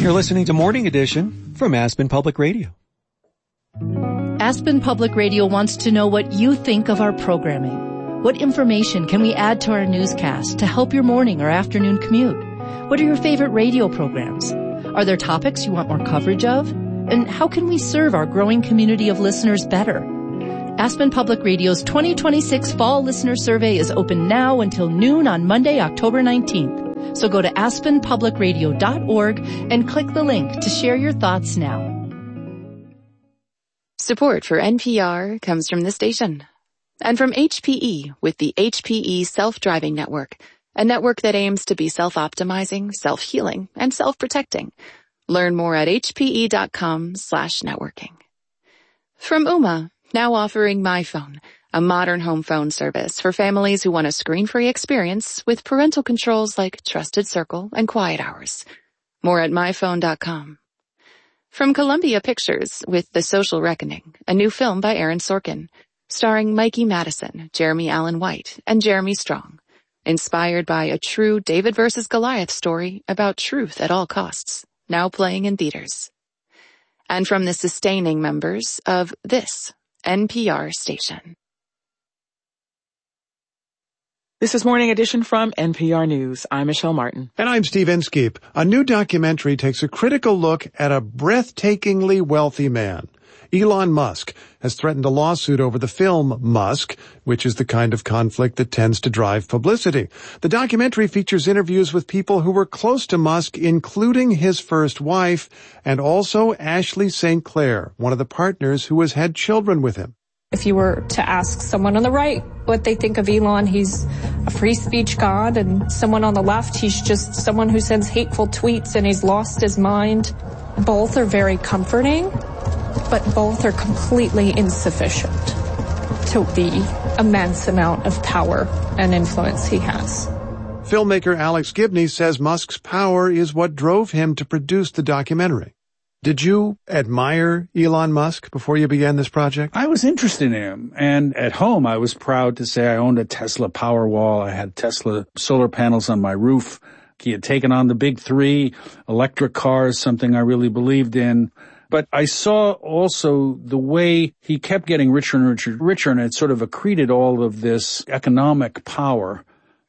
You're listening to Morning Edition from Aspen Public Radio. Aspen Public Radio wants to know what you think of our programming. What information can we add to our newscast to help your morning or afternoon commute? What are your favorite radio programs? Are there topics you want more coverage of? And how can we serve our growing community of listeners better? Aspen Public Radio's 2026 Fall Listener Survey is open now until noon on Monday, October 19th. So go to aspenpublicradio.org and click the link to share your thoughts now. Support for NPR comes from this station and from HPE with the HPE Self-Driving Network, a network that aims to be self-optimizing, self-healing, and self-protecting. Learn more at hpe.com/networking. From Ooma, now offering MyPhone, a modern home phone service for families who want a screen-free experience with parental controls like Trusted Circle and Quiet Hours. More at myphone.com. From Columbia Pictures with The Social Reckoning, a new film by Aaron Sorkin, starring Mikey Madison, Jeremy Allen White, and Jeremy Strong. Inspired by a true David versus Goliath story about truth at all costs, now playing in theaters. And from the sustaining members of this NPR station. This is Morning Edition from NPR News. I'm Michelle Martin. And I'm Steve Inskeep. A new documentary takes a critical look at a breathtakingly wealthy man. Elon Musk has threatened a lawsuit over the film Musk, which is the kind of conflict that tends to drive publicity. The documentary features interviews with people who were close to Musk, including his first wife, and also Ashley St. Clair, one of the partners who has had children with him. If you were to ask someone on the right what they think of Elon, he's a free speech god, and someone on the left, he's just someone who sends hateful tweets and he's lost his mind. Both are very comforting, but both are completely insufficient to the immense amount of power and influence he has. Filmmaker Alex Gibney says Musk's power is what drove him to produce the documentary. Did you admire Elon Musk before you began this project? I was interested in him, and at home I was proud to say I owned a Tesla Powerwall. I had Tesla solar panels on my roof. He had taken on the big three, electric cars, something I really believed in. But I saw also the way he kept getting richer and richer, and it sort of accreted all of this economic power.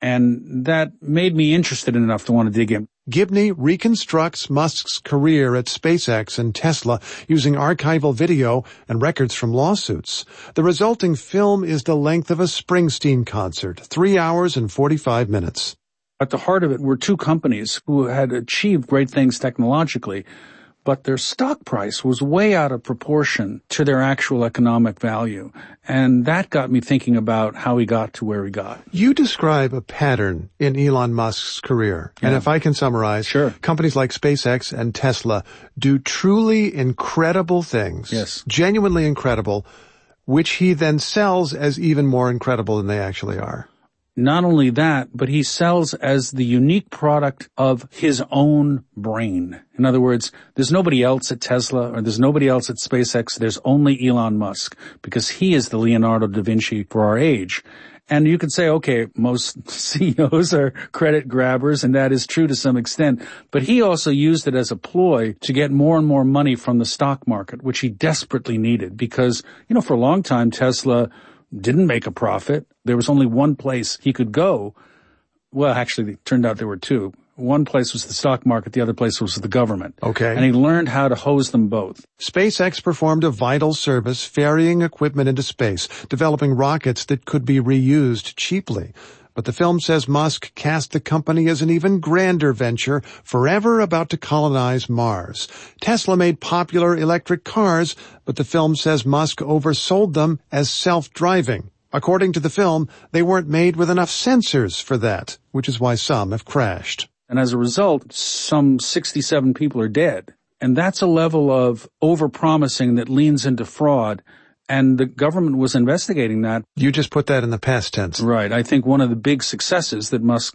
And that made me interested enough to want to dig in. Gibney reconstructs Musk's career at SpaceX and Tesla using archival video and records from lawsuits. The resulting film is the length of a Springsteen concert, 3 hours and 45 minutes. At the heart of it were two companies who had achieved great things technologically, but their stock price was way out of proportion to their actual economic value. And that got me thinking about how he got to where he got. You describe a pattern in Elon Musk's career. Yeah. And if I can summarize, sure. Companies like SpaceX and Tesla do truly incredible things. Yes. Genuinely incredible, which he then sells as even more incredible than they actually are. Not only that, but he sells as the unique product of his own brain. In other words, there's nobody else at Tesla or there's nobody else at SpaceX. There's only Elon Musk because he is the Leonardo da Vinci for our age. And you could say, okay, most CEOs are credit grabbers, and that is true to some extent. But he also used it as a ploy to get more and more money from the stock market, which he desperately needed because, for a long time, Tesla didn't make a profit. There was only one place he could go. Well, actually, it turned out there were two. One place was the stock market. The other place was the government. Okay. And he learned how to hose them both. SpaceX performed a vital service ferrying equipment into space, developing rockets that could be reused cheaply. But the film says Musk cast the company as an even grander venture, forever about to colonize Mars. Tesla made popular electric cars, but the film says Musk oversold them as self-driving. According to the film, they weren't made with enough sensors for that, which is why some have crashed. And as a result, some 67 people are dead. And that's a level of overpromising that leans into fraud. And the government was investigating that. You just put that in the past tense. Right. I think one of the big successes that Musk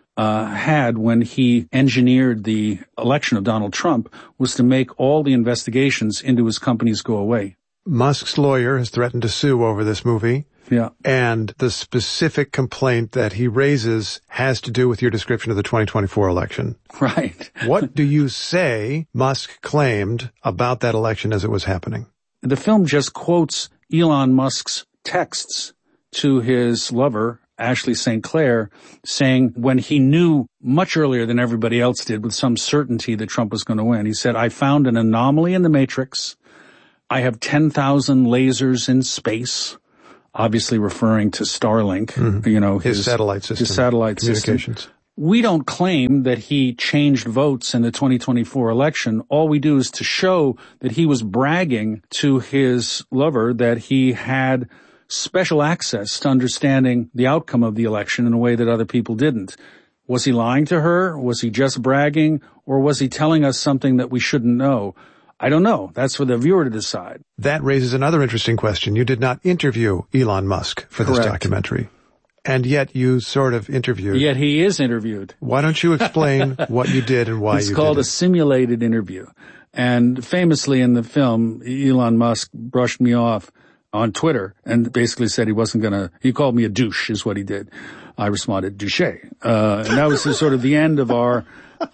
had when he engineered the election of Donald Trump was to make all the investigations into his companies go away. Musk's lawyer has threatened to sue over this movie. Yeah. And the specific complaint that he raises has to do with your description of the 2024 election. Right. What do you say Musk claimed about that election as it was happening? The film just quotes Elon Musk's texts to his lover, Ashley St. Clair, saying when he knew much earlier than everybody else did with some certainty that Trump was going to win, he said, "I found an anomaly in the matrix. I have 10,000 lasers in space," obviously referring to Starlink, you know, his satellite system. His satellite communications. system. We don't claim that he changed votes in the 2024 election. All we do is to show that he was bragging to his lover that he had special access to understanding the outcome of the election in a way that other people didn't. Was he lying to her? Was he just bragging? Or was he telling us something that we shouldn't know? I don't know. That's for the viewer to decide. That raises another interesting question. You did not interview Elon Musk for this documentary. And yet you sort of interviewed. Yet he is interviewed. Why don't you explain what you did and why you did it? It's called a simulated interview. And famously in the film, Elon Musk brushed me off on Twitter and basically said he called me a douche is what he did. I responded, douche. And that was sort of the end of our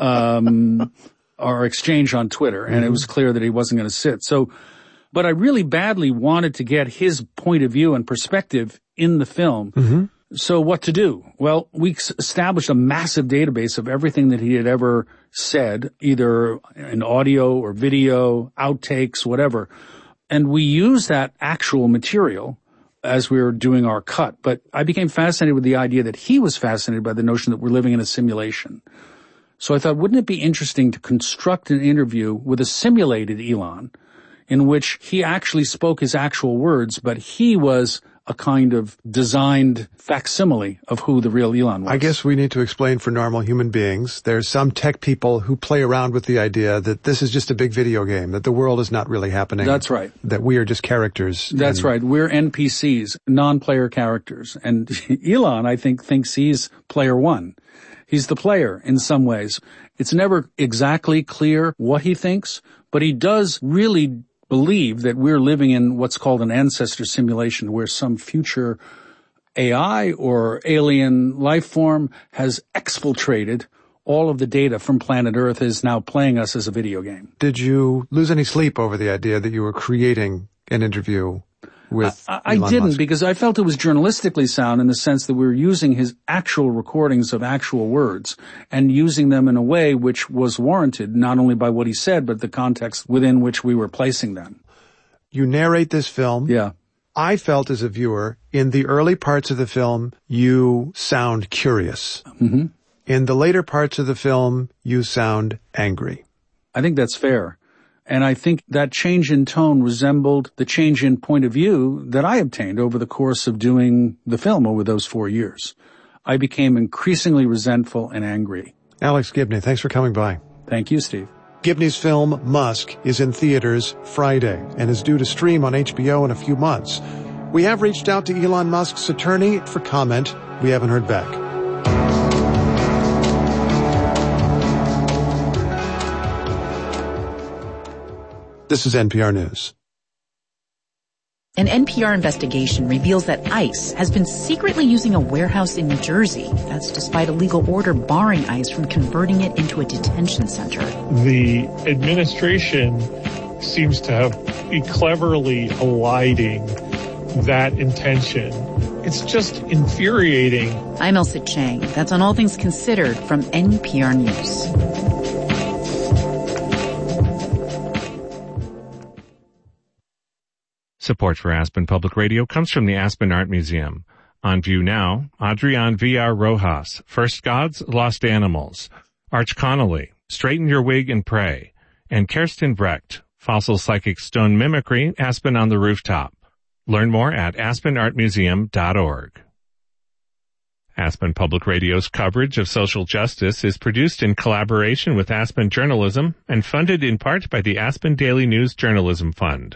exchange on Twitter. And it was clear that he wasn't going to sit. But I really badly wanted to get his point of view and perspective in the film. So what to do? Well, we established a massive database of everything that he had ever said, either in audio or video, outtakes, whatever. And we used that actual material as we were doing our cut. But I became fascinated with the idea that he was fascinated by the notion that we're living in a simulation. So I thought, wouldn't it be interesting to construct an interview with a simulated Elon in which he actually spoke his actual words, but he was a kind of designed facsimile of who the real Elon was. I guess we need to explain for normal human beings. There's some tech people who play around with the idea that this is just a big video game, that the world is not really happening. That's right. That we are just characters. That's right. We're NPCs, non-player characters. And Elon, I think, thinks he's player one. He's the player in some ways. It's never exactly clear what he thinks, but he does really believe that we're living in what's called an ancestor simulation where some future AI or alien life form has exfiltrated all of the data from planet Earth, is now playing us as a video game. Did you lose any sleep over the idea that you were creating an interview with I Elon didn't, Musk? because I felt it was journalistically sound in the sense that we were using his actual recordings of actual words and using them in a way which was warranted, not only by what he said, but the context within which we were placing them. You narrate this film. Yeah. I felt as a viewer, in the early parts of the film, you sound curious. Mm-hmm. In the later parts of the film, you sound angry. I think that's fair. And I think that change in tone resembled the change in point of view that I obtained over the course of doing the film over those 4 years. I became increasingly resentful and angry. Alex Gibney, thanks for coming by. Thank you, Steve. Gibney's film, Musk, is in theaters Friday and is due to stream on HBO in a few months. We have reached out to Elon Musk's attorney for comment. We haven't heard back. This is NPR News. An NPR investigation reveals that ICE has been secretly using a warehouse in New Jersey. That's despite a legal order barring ICE from converting it into a detention center. The administration seems to have be cleverly eliding that intention. It's just infuriating. I'm Elsa Chang. That's on All Things Considered from NPR News. Support for Aspen Public Radio comes from the Aspen Art Museum. On view now, Adrian Villar Rojas, First Gods, Lost Animals, Arch Connolly, Straighten Your Wig and Pray, and Kirsten Brecht, Fossil Psychic Stone Mimicry, Aspen on the Rooftop. Learn more at aspenartmuseum.org. Aspen Public Radio's coverage of social justice is produced in collaboration with Aspen Journalism and funded in part by the Aspen Daily News Journalism Fund.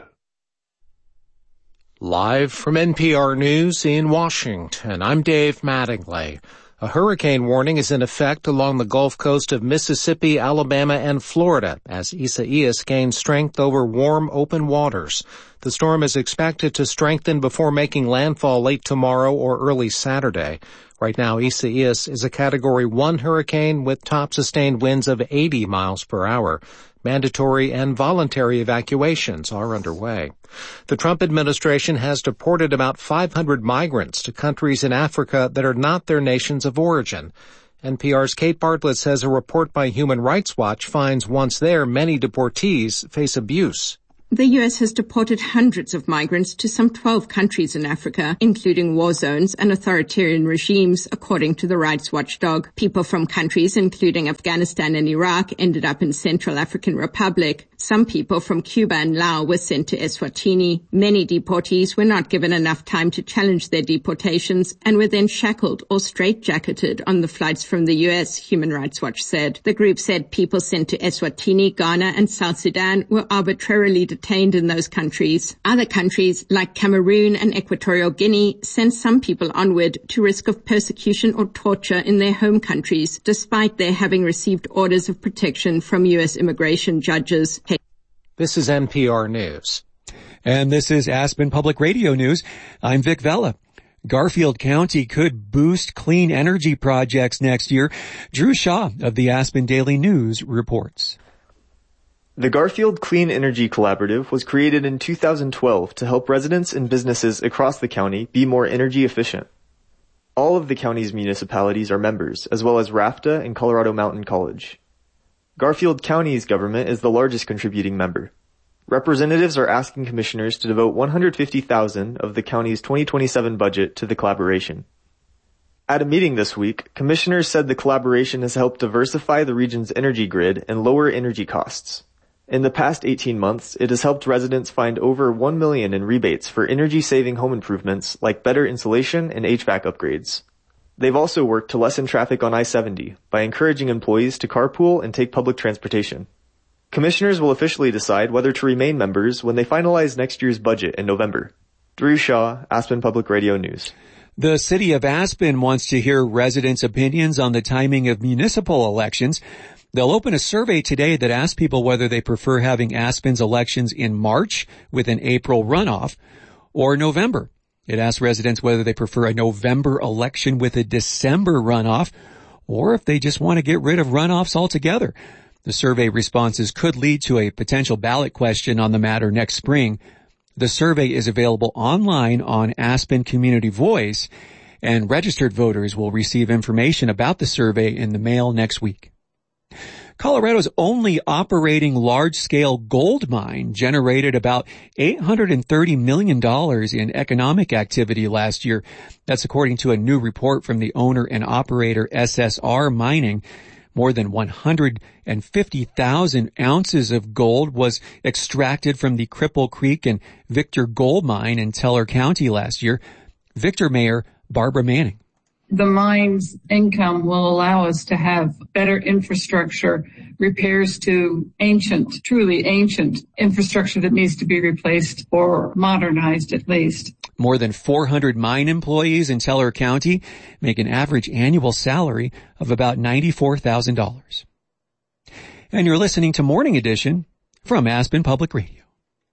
Live from NPR News in Washington, I'm Dave Mattingly. A hurricane warning is in effect along the Gulf Coast of Mississippi, Alabama, and Florida as Isaias gains strength over warm, open waters. The storm is expected to strengthen before making landfall late tomorrow or early Saturday. Right now, Isaias is a Category 1 hurricane with top sustained winds of 80 miles per hour. Mandatory and voluntary evacuations are underway. The Trump administration has deported about 500 migrants to countries in Africa that are not their nations of origin. NPR's Kate Bartlett says a report by Human Rights Watch finds once there, many deportees face abuse. The U.S. has deported hundreds of migrants to some 12 countries in Africa, including war zones and authoritarian regimes, according to the rights watchdog. People from countries including Afghanistan and Iraq ended up in Central African Republic. Some people from Cuba and Laos were sent to Eswatini. Many deportees were not given enough time to challenge their deportations and were then shackled or straitjacketed on the flights from the U.S., Human Rights Watch said. The group said people sent to Eswatini, Ghana, and South Sudan were arbitrarily detained in those countries. Other countries, like Cameroon and Equatorial Guinea, sent some people onward to risk of persecution or torture in their home countries, despite their having received orders of protection from U.S. immigration judges. This is NPR News. And this is Aspen Public Radio News. I'm Vic Vella. Garfield County could boost clean energy projects next year. Drew Shaw of the Aspen Daily News reports. The Garfield Clean Energy Collaborative was created in 2012 to help residents and businesses across the county be more energy efficient. All of the county's municipalities are members, as well as RAFTA and Colorado Mountain College. Garfield County's government is the largest contributing member. Representatives are asking commissioners to devote $150,000 of the county's 2027 budget to the collaboration. At a meeting this week, commissioners said the collaboration has helped diversify the region's energy grid and lower energy costs. In the past 18 months, it has helped residents find over $1 million in rebates for energy-saving home improvements like better insulation and HVAC upgrades. They've also worked to lessen traffic on I-70 by encouraging employees to carpool and take public transportation. Commissioners will officially decide whether to remain members when they finalize next year's budget in November. Drew Shaw, Aspen Public Radio News. The city of Aspen wants to hear residents' opinions on the timing of municipal elections. They'll open a survey today that asks people whether they prefer having Aspen's elections in March with an April runoff or November. It asks residents whether they prefer a November election with a December runoff or if they just want to get rid of runoffs altogether. The survey responses could lead to a potential ballot question on the matter next spring. The survey is available online on Aspen Community Voice, and registered voters will receive information about the survey in the mail next week. Colorado's only operating large-scale gold mine generated about $830 million in economic activity last year. That's according to a new report from the owner and operator SSR Mining. More than 150,000 ounces of gold was extracted from the Cripple Creek and Victor Gold Mine in Teller County last year. Victor Mayor Barbara Manning. The mine's income will allow us to have better infrastructure, repairs to truly ancient infrastructure that needs to be replaced or modernized at least. More than 400 mine employees in Teller County make an average annual salary of about $94,000. And you're listening to Morning Edition from Aspen Public Radio.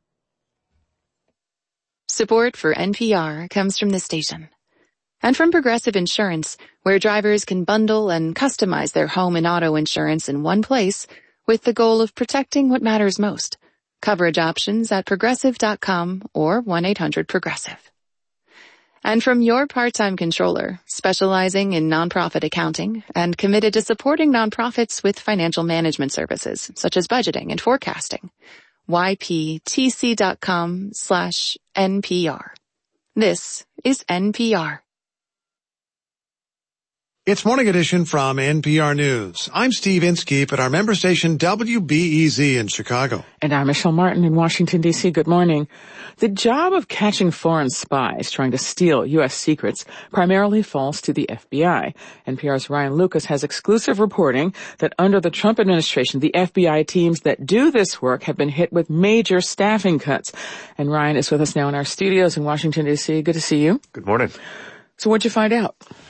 Support for NPR comes from this station. And from Progressive Insurance, where drivers can bundle and customize their home and auto insurance in one place with the goal of protecting what matters most. Coverage options at Progressive.com or 1-800-PROGRESSIVE. And from your part-time controller, specializing in nonprofit accounting and committed to supporting nonprofits with financial management services, such as budgeting and forecasting. YPTC.com/NPR. This is NPR. It's Morning Edition from NPR News. I'm Steve Inskeep at our member station WBEZ in Chicago. And I'm Michelle Martin in Washington, D.C. Good morning. The job of catching foreign spies trying to steal U.S. secrets primarily falls to the FBI. NPR's Ryan Lucas has exclusive reporting that under the Trump administration, the FBI teams that do this work have been hit with major staffing cuts. And Ryan is with us now in our studios in Washington, D.C. Good to see you. Good morning. So what'd you find out?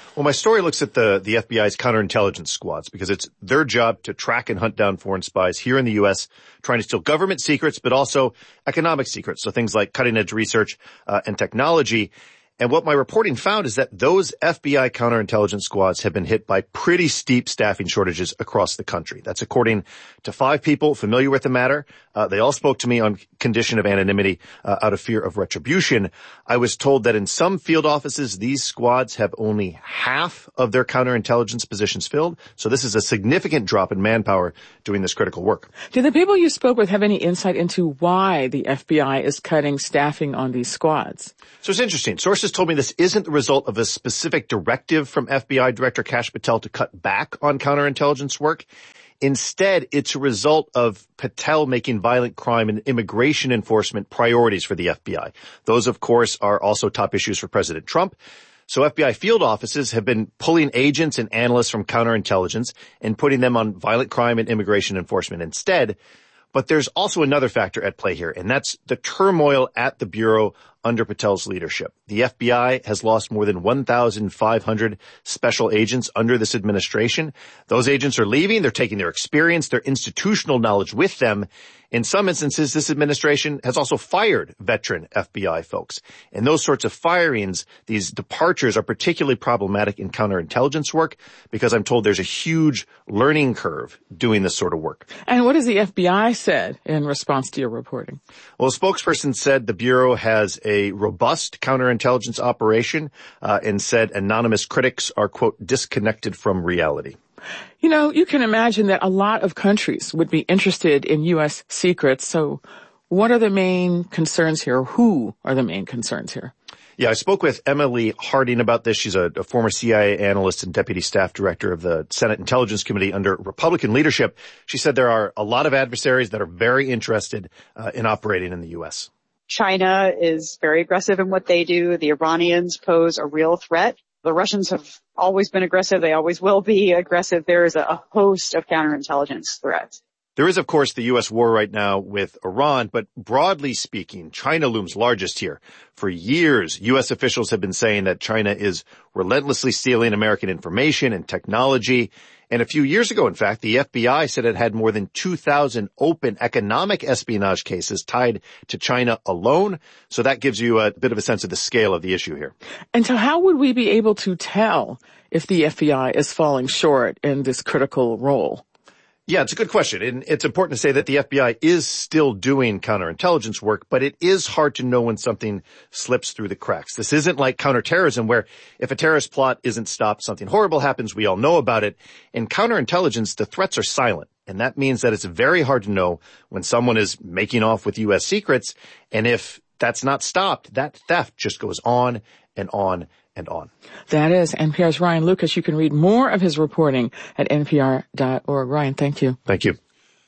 Well, my story looks at the FBI's counterintelligence squads because it's their job to track and hunt down foreign spies here in the U.S., trying to steal government secrets, but also economic secrets. So things like cutting-edge research and technology. And what my reporting found is that those FBI counterintelligence squads have been hit by pretty steep staffing shortages across the country. That's according to 5 people familiar with the matter. They all spoke to me on condition of anonymity out of fear of retribution. I was told that in some field offices, these squads have only half of their counterintelligence positions filled. So this is a significant drop in manpower doing this critical work. Did the people you spoke with have any insight into why the FBI is cutting staffing on these squads? So it's interesting. Sources told me this isn't the result of a specific directive from FBI Director Kash Patel to cut back on counterintelligence work. Instead, it's a result of Patel making violent crime and immigration enforcement priorities for the FBI. Those, of course, are also top issues for President Trump. So FBI field offices have been pulling agents and analysts from counterintelligence and putting them on violent crime and immigration enforcement instead. But there's also another factor at play here, and that's the turmoil at the Bureau under Patel's leadership. The FBI has lost more than 1,500 special agents under this administration. Those agents are leaving. They're taking their experience, their institutional knowledge with them. In some instances, this administration has also fired veteran FBI folks. And those sorts of firings, these departures, are particularly problematic in counterintelligence work because I'm told there's a huge learning curve doing this sort of work. And what has the FBI said in response to your reporting? Well, a spokesperson said the Bureau has a robust counterintelligence operation and said anonymous critics are, quote, disconnected from reality. You know, you can imagine that a lot of countries would be interested in U.S. secrets. So what are the main concerns here? Who are the main concerns here? Yeah, I spoke with Emily Harding about this. She's a former CIA analyst and deputy staff director of the Senate Intelligence Committee under Republican leadership. She said there are a lot of adversaries that are very interested in operating in the U.S. China is very aggressive in what they do. The Iranians pose a real threat. The Russians have always been aggressive. They always will be aggressive. There is a host of counterintelligence threats. There is, of course, the U.S. war right now with Iran, but broadly speaking, China looms largest here. For years, U.S. officials have been saying that China is relentlessly stealing American information and technology. And a few years ago, in fact, the FBI said it had more than 2,000 open economic espionage cases tied to China alone. So that gives you a bit of a sense of the scale of the issue here. And so how would we be able to tell if the FBI is falling short in this critical role? Yeah, it's a good question. And it's important to say that the FBI is still doing counterintelligence work, but it is hard to know when something slips through the cracks. This isn't like counterterrorism where if a terrorist plot isn't stopped, something horrible happens, we all know about it. In counterintelligence, the threats are silent. And that means that it's very hard to know when someone is making off with U.S. secrets. And if that's not stopped, that theft just goes on and on and on. That is NPR's Ryan Lucas. You can read more of his reporting at npr.org. Ryan, thank you. Thank you.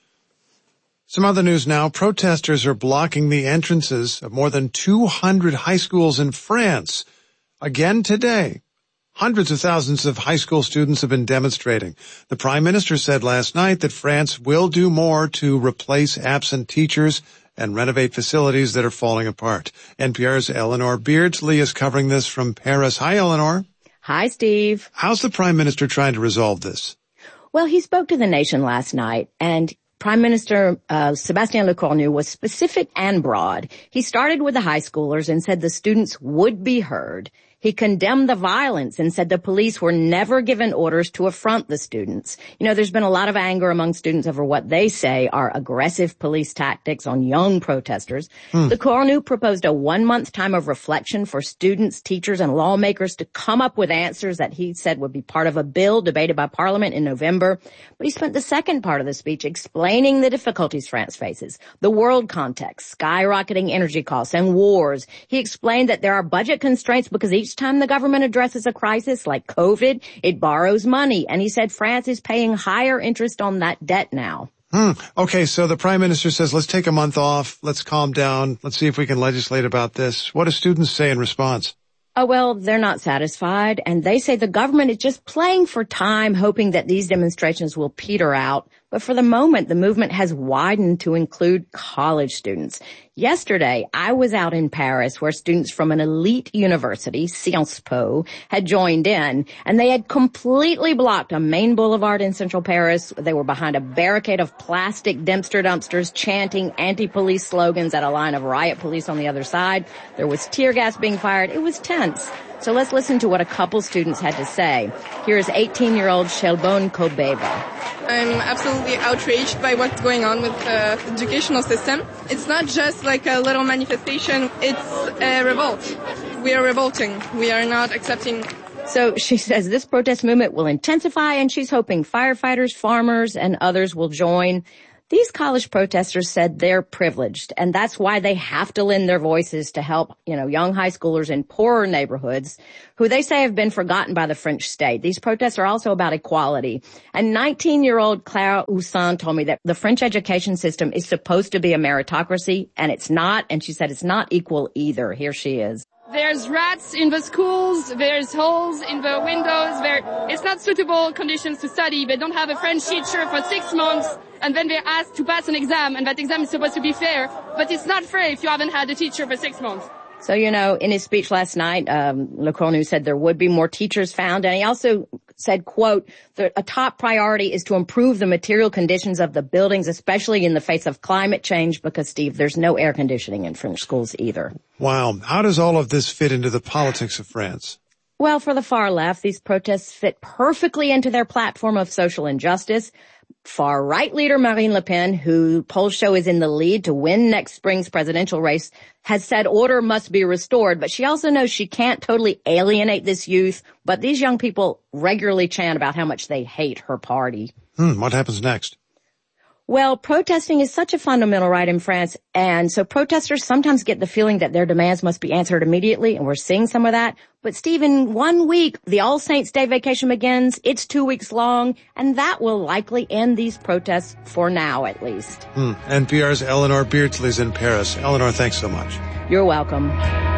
Some other news now. Protesters are blocking the entrances of more than 200 high schools in France. Again today. Hundreds of thousands of high school students have been demonstrating. The Prime Minister said last night that France will do more to replace absent teachers and renovate facilities that are falling apart. NPR's Eleanor Beardsley is covering this from Paris. Hi, Eleanor. Hi, Steve. How's the Prime Minister trying to resolve this? Well, he spoke to the nation last night, and Prime Minister Sébastien Lecornu was specific and broad. He started with the high schoolers and said the students would be heard. He condemned the violence and said the police were never given orders to affront the students. You know, there's been a lot of anger among students over what they say are aggressive police tactics on young protesters. Lecornu proposed a 1-month time of reflection for students, teachers, and lawmakers to come up with answers that he said would be part of a bill debated by Parliament in November. But he spent the second part of the speech explaining the difficulties France faces, the world context, skyrocketing energy costs, and wars. He explained that there are budget constraints because each time the government addresses a crisis like COVID, it borrows money. And he said France is paying higher interest on that debt now. Okay, so the Prime Minister says, let's take a month off. Let's calm down. Let's see if we can legislate about this. What do students say in response? Oh, well, they're not satisfied. And they say the government is just playing for time, hoping that these demonstrations will peter out. But for the moment, the movement has widened to include college students. Yesterday, I was out in Paris where students from an elite university, Sciences Po, had joined in, and they had completely blocked a main boulevard in central Paris. They were behind a barricade of plastic dumpsters chanting anti-police slogans at a line of riot police on the other side. There was tear gas being fired. It was tense. So let's listen to what a couple students had to say. Here is 18-year-old Shelbone Kobeba. I'm absolutely outraged by what's going on with the educational system. It's not just like a little manifestation, it's a revolt. We are revolting. We are not accepting. So she says this protest movement will intensify, and she's hoping firefighters, farmers, and others will join. These college protesters said they're privileged, and that's why they have to lend their voices to help, young high schoolers in poorer neighborhoods who they say have been forgotten by the French state. These protests are also about equality. And 19-year-old Clara Houssin told me that the French education system is supposed to be a meritocracy, and it's not, and she said it's not equal either. Here she is. There's rats in the schools, there's holes in the windows, it's not suitable conditions to study. They don't have a French teacher for 6 months, and then they're asked to pass an exam, and that exam is supposed to be fair, but it's not fair if you haven't had a teacher for 6 months. So, in his speech last night, Le Cornu said there would be more teachers found, and he also said, quote, a top priority is to improve the material conditions of the buildings, especially in the face of climate change, because, Steve, there's no air conditioning in French schools either. Wow. How does all of this fit into the politics of France? Well, for the far left, these protests fit perfectly into their platform of social injustice. Far-right leader Marine Le Pen, who polls show is in the lead to win next spring's presidential race, has said order must be restored, but she also knows she can't totally alienate this youth. But these young people regularly chant about how much they hate her party. What happens next? Well, protesting is such a fundamental right in France, and so protesters sometimes get the feeling that their demands must be answered immediately, and we're seeing some of that. But, Steve, in 1 week, the All Saints' Day vacation begins. It's 2 weeks long, and that will likely end these protests for now, at least. NPR's Eleanor Beardsley's in Paris. Eleanor, thanks so much. You're welcome.